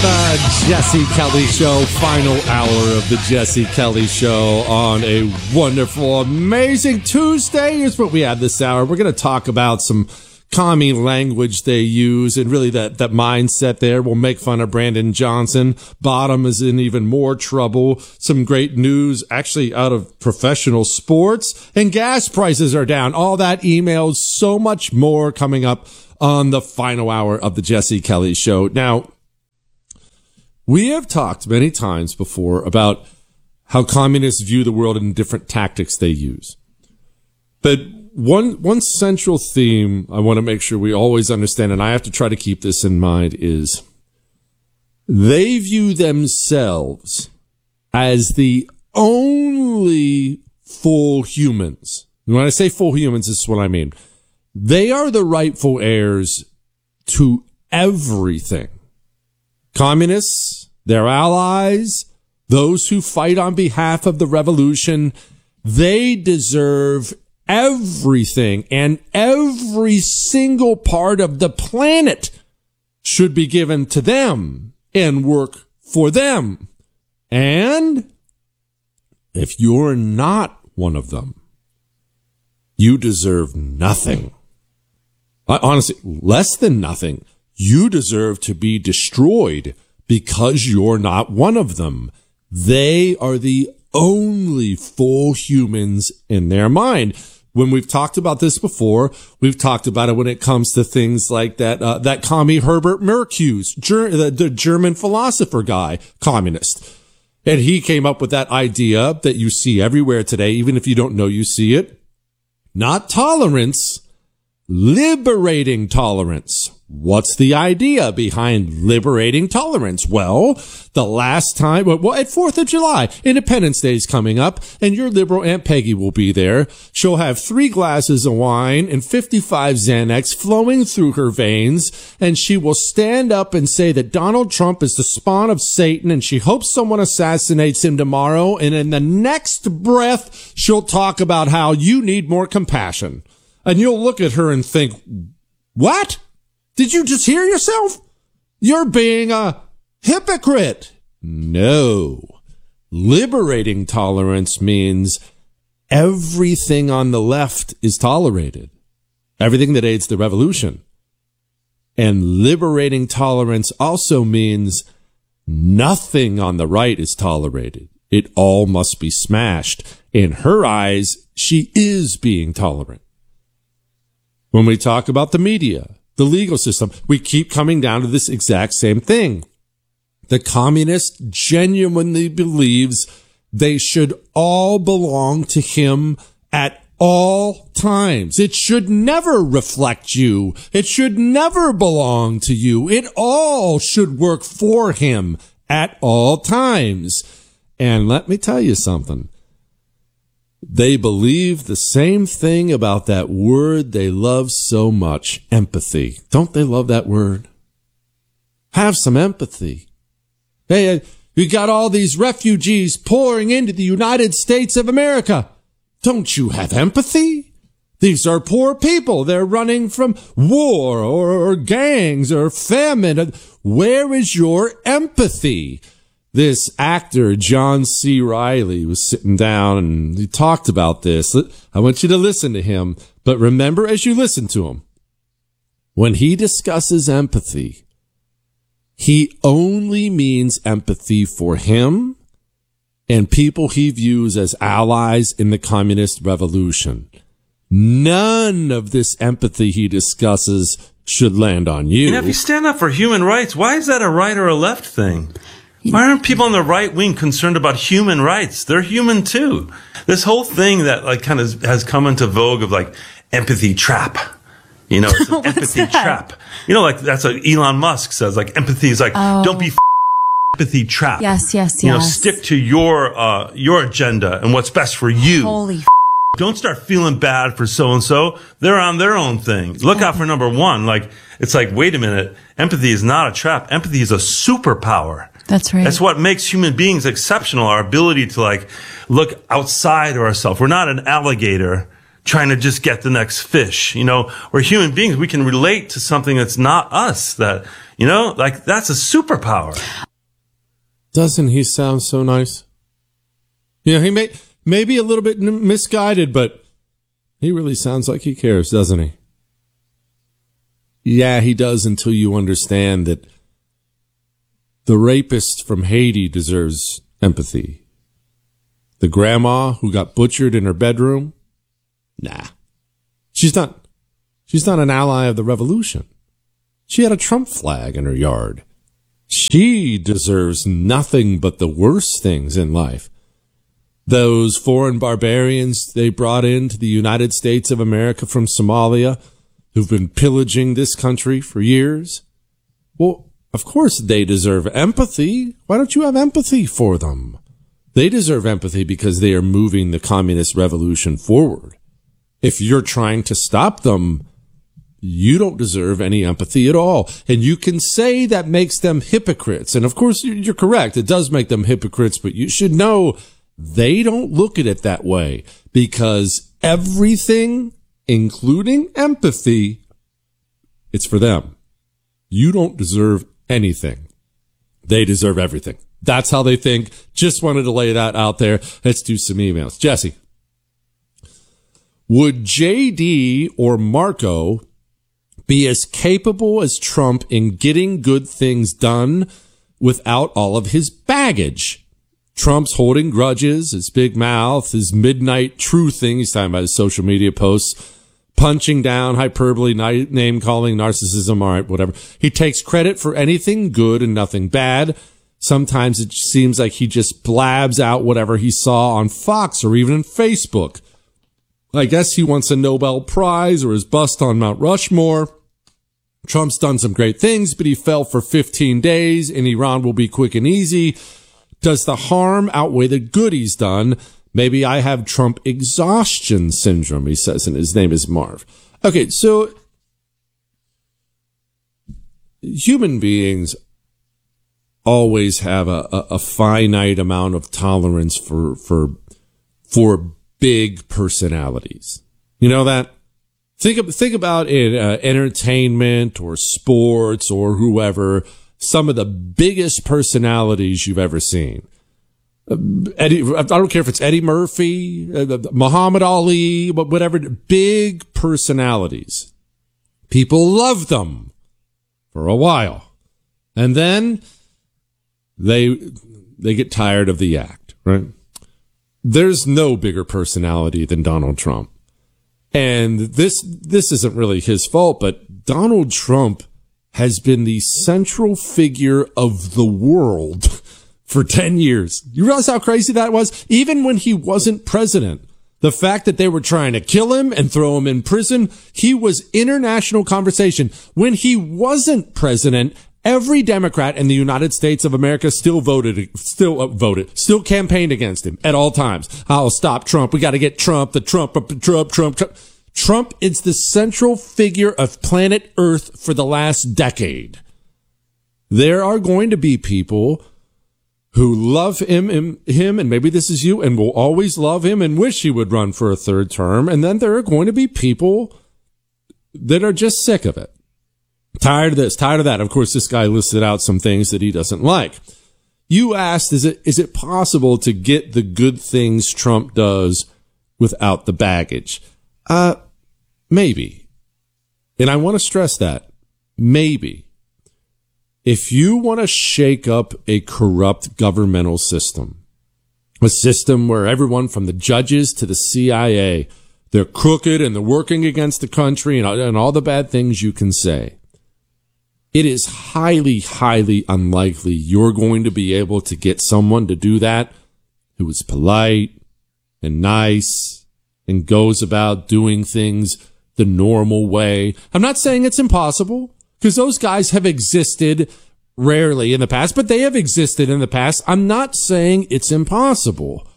The Jesse Kelly Show, final hour of the Jesse Kelly Show on a wonderful, amazing Tuesday is what we have this hour. We're going to talk about some commie language they use and really that mindset there. We'll make fun of Brandon Johnson. Bottom is in even more trouble. Some great news actually out of professional sports, and gas prices are down. All that, emails, so much more coming up on the final hour of the Jesse Kelly Show. Now, we have talked many times before about how communists view the world and different tactics they use. But one central theme I want to make sure we always understand, and I have to try to keep this in mind, is they view themselves as the only full humans. And when I say full humans, this is what I mean. They are the rightful heirs to everything. Communists, their allies, those who fight on behalf of the revolution, they deserve everything, and every single part of the planet should be given to them and work for them. And if you're not one of them, you deserve nothing. Honestly, less than nothing. You deserve to be destroyed because you're not one of them. They are the only full humans in their mind. When we've talked about this before, we've talked about it when it comes to things like that commie Herbert Marcuse, the German philosopher guy, communist. And he came up with that idea that you see everywhere today, even if you don't know you see it. Not tolerance, liberating tolerance. What's the idea behind liberating tolerance? Well, the last time, at 4th of July, Independence Day is coming up, and your liberal Aunt Peggy will be there. She'll have 3 glasses of wine and 55 Xanax flowing through her veins, and she will stand up and say that Donald Trump is the spawn of Satan, and she hopes someone assassinates him tomorrow, and in the next breath, she'll talk about how you need more compassion. And you'll look at her and think, what? Did you just hear yourself? You're being a hypocrite. No. Liberating tolerance means everything on the left is tolerated. Everything that aids the revolution. And liberating tolerance also means nothing on the right is tolerated. It all must be smashed. In her eyes, she is being tolerant. When we talk about the media, the legal system, we keep coming down to this exact same thing. The communist genuinely believes they should all belong to him at all times. It should never reflect you. It should never belong to you. It all should work for him at all times. And let me tell you something. They believe the same thing about that word they love so much, empathy. Don't they love that word? Have some empathy. Hey, you got all these refugees pouring into the United States of America. Don't you have empathy? These are poor people. They're running from war or gangs or famine. Where is your empathy? This actor, John C. Reilly, was sitting down and he talked about this. I want you to listen to him, but remember as you listen to him, when he discusses empathy, he only means empathy for him and people he views as allies in the communist revolution. None of this empathy he discusses should land on you. Yeah, if you stand up for human rights, why is that a right or a left thing? Why aren't people on the right wing concerned about human rights? They're human too. This whole thing that kind of has come into vogue of empathy trap. It's an empathy trap. That's what Elon Musk says. Empathy is don't be empathy trap. Yes. Stick to your agenda and what's best for you. Holy Don't start feeling bad for so-and-so. They're on their own thing. Look out for number one. Wait a minute. Empathy is not a trap. Empathy is a superpower. That's right. That's what makes human beings exceptional, our ability to look outside of ourselves. We're not an alligator trying to just get the next fish. We're human beings. We can relate to something that's not us. That, like that's a superpower. Doesn't he sound so nice? He may be a little bit misguided, but he really sounds like he cares, doesn't he? Yeah, he does, until you understand that the rapist from Haiti deserves empathy. The grandma who got butchered in her bedroom? Nah. She's not an ally of the revolution. She had a Trump flag in her yard. She deserves nothing but the worst things in life. Those foreign barbarians they brought into the United States of America from Somalia, who've been pillaging this country for years. Well, of course they deserve empathy. Why don't you have empathy for them? They deserve empathy because they are moving the communist revolution forward. If you're trying to stop them, you don't deserve any empathy at all. And you can say that makes them hypocrites. And of course, you're correct. It does make them hypocrites, but you should know they don't look at it that way, because everything, including empathy, it's for them. You don't deserve anything. They deserve everything. That's how they think. Just wanted to lay that out there. Let's do some emails. Jesse, would JD or Marco be as capable as Trump in getting good things done without all of his baggage? Trump's holding grudges, his big mouth, his midnight truthing. He's talking about his social media posts, punching down, hyperbole, name calling, narcissism. All right, whatever. He takes credit for anything good and nothing bad. Sometimes it seems like he just blabs out whatever he saw on Fox or even on Facebook. I guess he wants a Nobel Prize or his bust on Mount Rushmore. Trump's done some great things, but he fell for 15 days, and Iran will be quick and easy. Does the harm outweigh the good he's done? Maybe I have Trump exhaustion syndrome, he says, and his name is Marv. Okay, so human beings always have a finite amount of tolerance for big personalities. You know that? Think about in entertainment or sports or whoever, some of the biggest personalities you've ever seen. I don't care if it's Eddie Murphy, Muhammad Ali, whatever, big personalities. People love them for a while. And then they get tired of the act, right? There's no bigger personality than Donald Trump. And this isn't really his fault, but Donald Trump has been the central figure of the world for 10 years. You realize how crazy that was? Even when he wasn't president, the fact that they were trying to kill him and throw him in prison, he was international conversation. When he wasn't president, every Democrat in the United States of America still campaigned against him at all times. Oh, stop Trump. We got to get Trump, Trump. Trump is the central figure of planet Earth for the last decade. There are going to be people who love him, and maybe this is you, and will always love him and wish he would run for a third term. And then there are going to be people that are just sick of it. Tired of this, tired of that. Of course, this guy listed out some things that he doesn't like. You asked, is it possible to get the good things Trump does without the baggage? Maybe. And I want to stress that. Maybe. If you want to shake up a corrupt governmental system, a system where everyone from the judges to the CIA, they're crooked and they're working against the country and all the bad things you can say, it is highly, highly unlikely you're going to be able to get someone to do that who is polite and nice and goes about doing things the normal way. I'm not saying it's impossible, because those guys have existed rarely in the past, but they have existed in the past. I'm not saying it's impossible.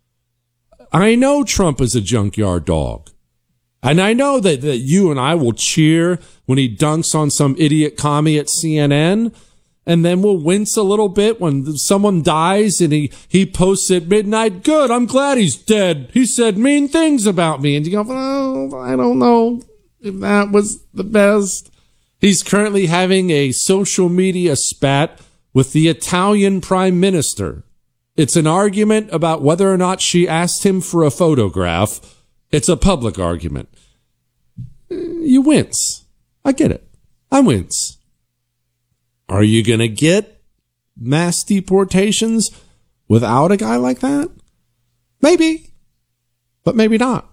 I know Trump is a junkyard dog. And I know that you and I will cheer when he dunks on some idiot commie at CNN. And then we'll wince a little bit when someone dies and he posts at midnight, good, I'm glad he's dead. He said mean things about me. And you go, well, I don't know if that was the best. He's currently having a social media spat with the Italian prime minister. It's an argument about whether or not she asked him for a photograph. It's a public argument. You wince. I get it. I wince. Are you going to get mass deportations without a guy like that? Maybe, but maybe not.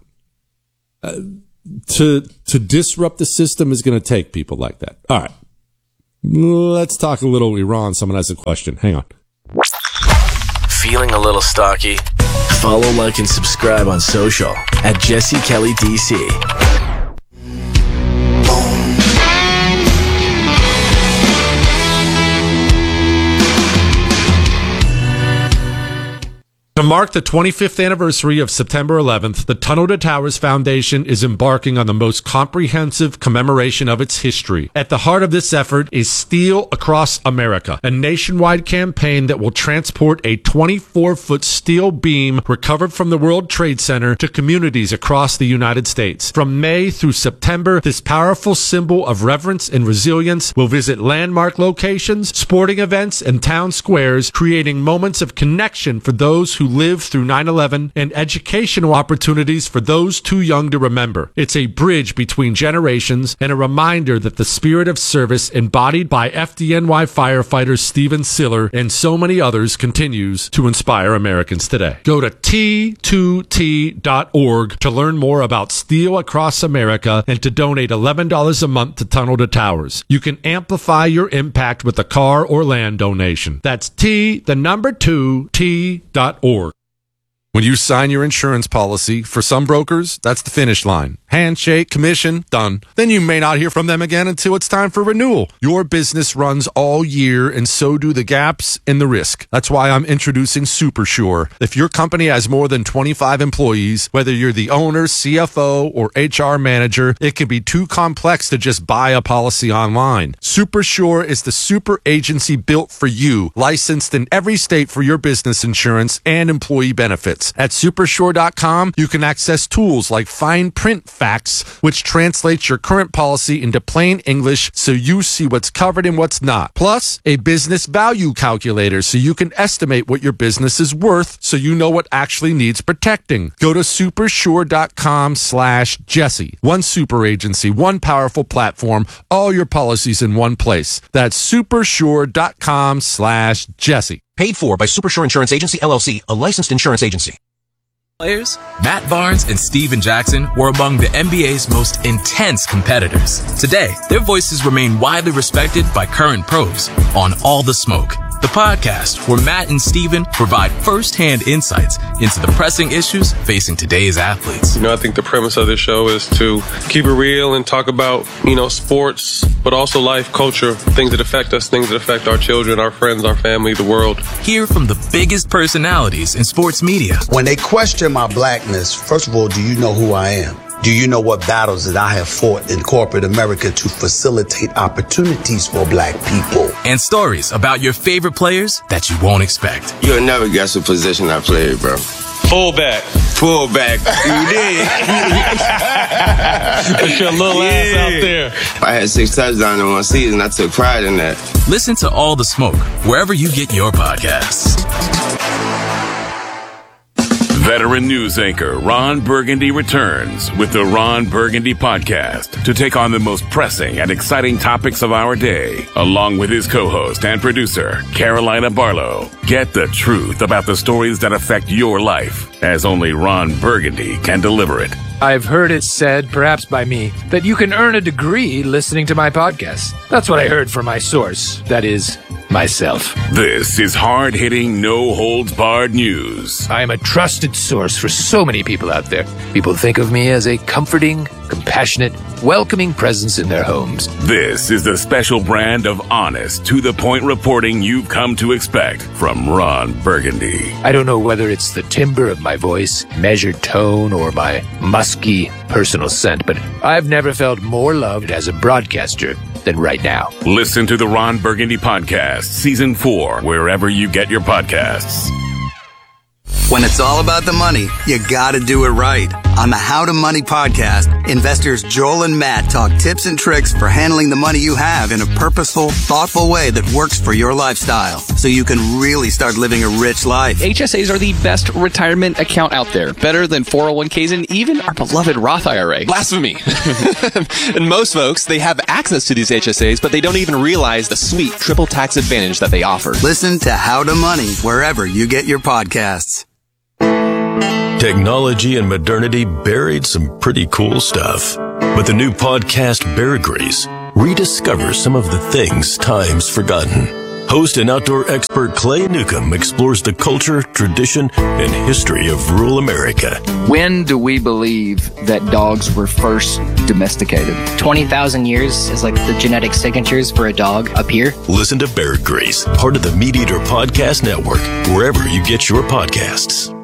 To disrupt the system is going to take people like that. All right. Let's talk a little Iran. Someone has a question. Hang on. Feeling a little stocky? Follow, like, and subscribe on social at Jesse Kelly DC. To mark the 25th anniversary of September 11th, the Tunnel to Towers Foundation is embarking on the most comprehensive commemoration of its history. At the heart of this effort is Steel Across America, a nationwide campaign that will transport a 24-foot steel beam recovered from the World Trade Center to communities across the United States. From May through September, this powerful symbol of reverence and resilience will visit landmark locations, sporting events, and town squares, creating moments of connection for those who lived through 9/11 and educational opportunities for those too young to remember. It's a bridge between generations and a reminder that the spirit of service embodied by FDNY firefighter Steven Siller and so many others continues to inspire Americans today. Go to T2T.org to learn more about Steel Across America and to donate $11 a month to Tunnel to Towers. You can amplify your impact with a car or land donation. That's T2T.org. When you sign your insurance policy, for some brokers, that's the finish line. Handshake, commission, done. Then you may not hear from them again until it's time for renewal. Your business runs all year, and so do the gaps and the risk. That's why I'm introducing SuperSure. If your company has more than 25 employees, whether you're the owner, CFO, or HR manager, it can be too complex to just buy a policy online. SuperSure is the super agency built for you, licensed in every state for your business insurance and employee benefits. At supersure.com, you can access tools like fine print facts, which translates your current policy into plain English so you see what's covered and what's not. Plus, a business value calculator so you can estimate what your business is worth so you know what actually needs protecting. Go to supersure.com/Jesse. One super agency, one powerful platform, all your policies in one place. That's supersure.com/Jesse. Paid for by Supersure Insurance Agency, LLC, a licensed insurance agency. Players, Matt Barnes and Steven Jackson were among the NBA's most intense competitors. Today, their voices remain widely respected by current pros on All the Smoke, the podcast where Matt and Steven provide first-hand insights into the pressing issues facing today's athletes. I think the premise of this show is to keep it real and talk about, sports, but also life, culture, things that affect us, things that affect our children, our friends, our family, the world. Hear from the biggest personalities in sports media. When they question my blackness, first of all, do you know who I am? Do you know what battles that I have fought in corporate America to facilitate opportunities for black people? And stories about your favorite players that you won't expect. You'll never guess what position I played, bro. Fullback. You did. Put your little ass out there. I had 6 touchdowns in one season. I took pride in that. Listen to All the Smoke wherever you get your podcasts. Veteran news anchor Ron Burgundy returns with the Ron Burgundy Podcast to take on the most pressing and exciting topics of our day, along with his co-host and producer, Carolina Barlow. Get the truth about the stories that affect your life, as only Ron Burgundy can deliver it. I've heard it said, perhaps by me, that you can earn a degree listening to my podcast. That's what I heard from my source. That is, myself. This is hard-hitting, no-holds-barred news. I am a trusted source for so many people out there. People think of me as a comforting, compassionate, welcoming presence in their homes. This is the special brand of honest, to-the-point reporting you've come to expect from Ron Burgundy. I don't know whether it's the timbre of my voice, measured tone, or my musky personal scent, but I've never felt more loved as a broadcaster than right now. Listen to the Ron Burgundy Podcast, Season 4, wherever you get your podcasts. When it's all about the money, you gotta do it right. On the How to Money podcast, investors Joel and Matt talk tips and tricks for handling the money you have in a purposeful, thoughtful way that works for your lifestyle, so you can really start living a rich life. HSAs are the best retirement account out there. Better than 401ks and even our beloved Roth IRA. Blasphemy. And most folks, they have access to these HSAs, but they don't even realize the sweet triple tax advantage that they offer. Listen to How to Money wherever you get your podcasts. Technology and modernity buried some pretty cool stuff. But the new podcast, Bear Grease, rediscovers some of the things time's forgotten. Host and outdoor expert Clay Newcomb explores the culture, tradition, and history of rural America. When do we believe that dogs were first domesticated? 20,000 years is like the genetic signatures for a dog appear. Listen to Bear Grease, part of the Meat Eater Podcast Network, wherever you get your podcasts.